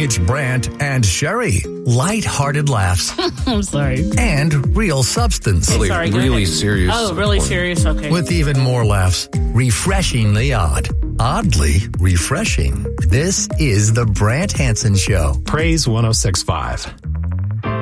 It's Brant and Sherry. Light-hearted laughs. I'm sorry. And real substance. Okay, sorry, go really ahead. serious. Oh, really serious? Okay. With even more laughs. Refreshingly odd. Oddly refreshing. This is the Brant Hansen Show. Praise 106.5.